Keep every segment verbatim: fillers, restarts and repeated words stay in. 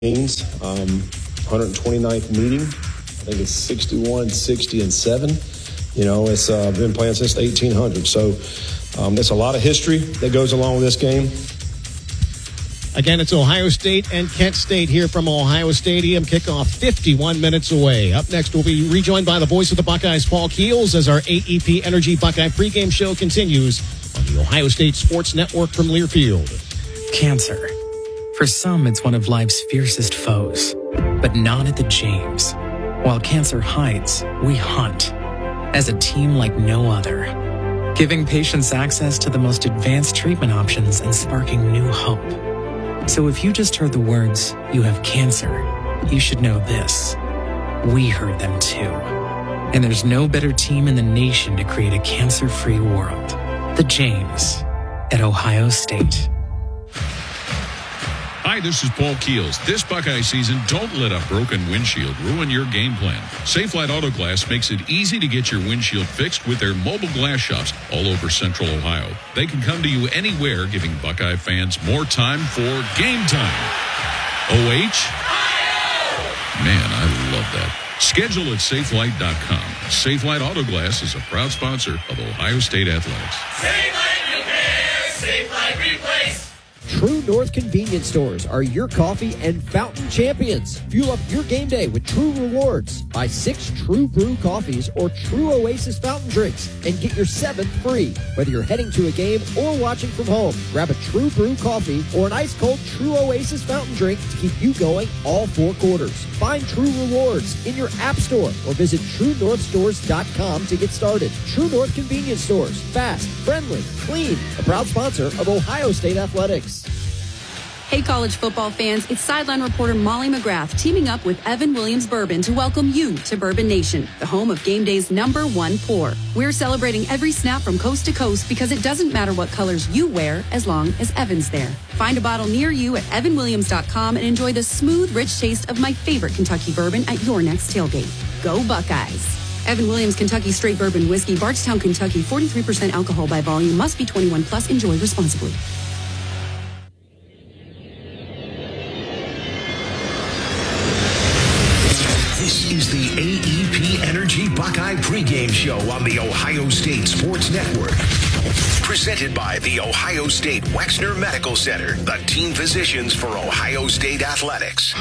games, um, one hundred twenty-ninth meeting. I think it's sixty-one, sixty, and seven. You know, it's uh, been playing since the eighteen hundreds. So um, there's a lot of history that goes along with this game. Again, it's Ohio State and Kent State here from Ohio Stadium. Kickoff fifty-one minutes away. Up next, we'll be rejoined by the voice of the Buckeyes, Paul Keels, as our A E P Energy Buckeye pregame show continues on the Ohio State Sports Network from Learfield. Cancer. For some, it's one of life's fiercest foes, but not at the James. While cancer hides, we hunt as a team like no other, giving patients access to the most advanced treatment options and sparking new hope. So if you just heard the words, "you have cancer," you should know this. We heard them too. And there's no better team in the nation to create a cancer-free world. The James at Ohio State. Hi, this is Paul Keels. This Buckeye season, don't let a broken windshield ruin your game plan. Safelite Auto Glass makes it easy to get your windshield fixed with their mobile glass shops all over Central Ohio. They can come to you anywhere, giving Buckeye fans more time for game time. O H? Man, I love that. Schedule at safelite dot com. Safelite Auto Glass is a proud sponsor of Ohio State Athletics. Safelite Repair, Safelite Replace. True North convenience stores are your coffee and fountain champions. Fuel up your game day with True Rewards. Buy six True Brew coffees or True Oasis fountain drinks and get your seventh free. Whether you're heading to a game or watching from home, grab a True Brew coffee or an ice-cold True Oasis fountain drink to keep you going all four quarters. Find True Rewards in your app store or visit true north stores dot com to get started. True North convenience stores. Fast, friendly, clean. A proud sponsor of Ohio State Athletics. Hey, college football fans, it's sideline reporter Molly McGrath teaming up with Evan Williams Bourbon to welcome you to Bourbon Nation, the home of game day's number one pour. We're celebrating every snap from coast to coast because it doesn't matter what colors you wear as long as Evan's there. Find a bottle near you at evan williams dot com and enjoy the smooth, rich taste of my favorite Kentucky bourbon at your next tailgate. Go Buckeyes! Evan Williams Kentucky Straight Bourbon Whiskey, Bardstown, Kentucky, forty-three percent alcohol by volume, must be twenty-one plus, enjoy responsibly. This is the A E P Energy Buckeye pregame show on the Ohio State Sports Network. Presented by the Ohio State Wexner Medical Center, the team physicians for Ohio State Athletics.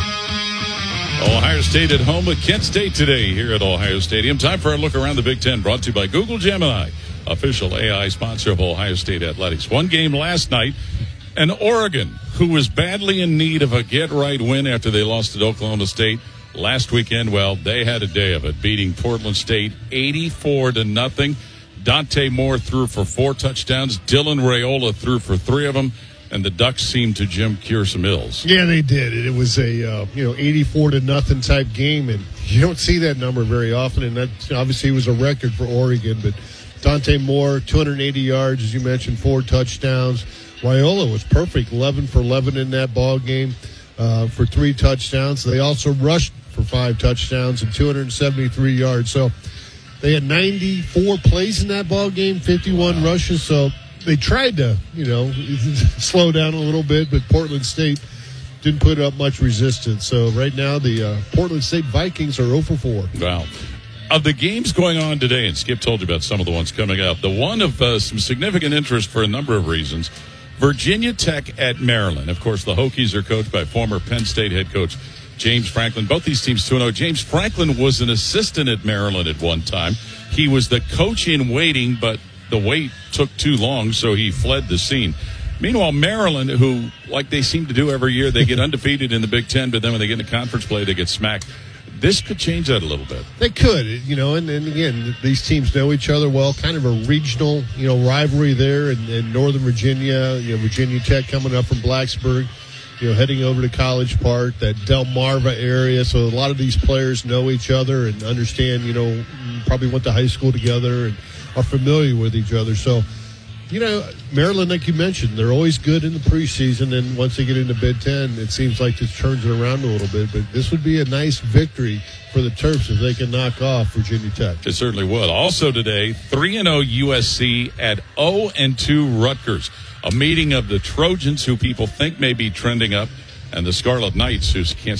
Ohio State at home with Kent State today here at Ohio Stadium. Time for a look around the Big Ten, brought to you by Google Gemini, official A I sponsor of Ohio State Athletics. One game last night, and Oregon, who was badly in need of a get-right win after they lost at Oklahoma State last weekend, well, they had a day of it, beating Portland State eighty-four to nothing. Dante Moore threw for four touchdowns. Dylan Raiola threw for three of them. And the Ducks seemed to Jim cure some ills. Yeah, they did. It was a uh, you know eighty-four to nothing type game, and you don't see that number very often. And that obviously was a record for Oregon. But Dante Moore, two hundred eighty yards, as you mentioned, four touchdowns. Raiola was perfect, eleven for eleven in that ball game uh, for three touchdowns. They also rushed for five touchdowns and two hundred seventy-three yards. So they had ninety-four plays in that ball game, fifty-one wow. rushes. So they tried to, you know, slow down a little bit, but Portland State didn't put up much resistance. So right now the uh, Portland State Vikings are zero for four. Wow. Of the games going on today, and Skip told you about some of the ones coming up, the one of uh, some significant interest for a number of reasons, Virginia Tech at Maryland. Of course, the Hokies are coached by former Penn State head coach James Franklin. Both these teams two and oh. James Franklin was an assistant at Maryland at one time. He was the coach in waiting, but the wait took too long, so he fled the scene. Meanwhile, Maryland, who, like they seem to do every year, they get undefeated in the Big Ten, but then when they get into conference play, they get smacked. This could change that a little bit. They could, you know, and, and again, these teams know each other well, kind of a regional, you know, rivalry there in, in Northern Virginia, you know, Virginia Tech coming up from Blacksburg, you know, heading over to College Park, that Delmarva area. So a lot of these players know each other and understand, you know, probably went to high school together and are familiar with each other. So, you know, Maryland, like you mentioned, they're always good in the preseason, and once they get into Big Ten, it seems like this turns it around a little bit. But this would be a nice victory for the Terps if they can knock off Virginia Tech. It certainly would. Also today, three and oh U S C at oh and two Rutgers. A meeting of the Trojans, who people think may be trending up, and the Scarlet Knights, who can't